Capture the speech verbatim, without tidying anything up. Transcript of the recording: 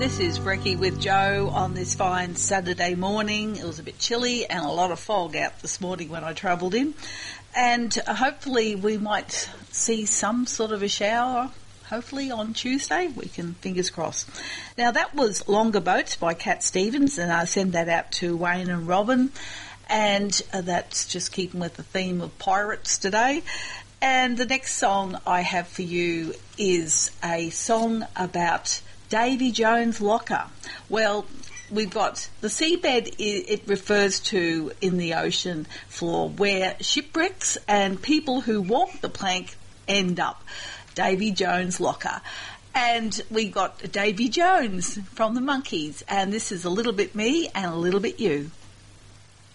This is Brekkie with Joe on this fine Saturday morning. It was a bit chilly and a lot of fog out this morning when I travelled in. And uh, hopefully we might see some sort of a shower, hopefully on Tuesday. We can, fingers crossed. Now that was Longer Boats by Cat Stevens, and I send that out to Wayne and Robin. And uh, that's just keeping with the theme of pirates today. And the next song I have for you is a song about Davy Jones' locker. Well, we've got the seabed, it refers to in the ocean floor where shipwrecks and people who walk the plank end up. Davy Jones' locker. And we've got Davy Jones from the Monkees, and this is A Little Bit Me and A Little Bit You.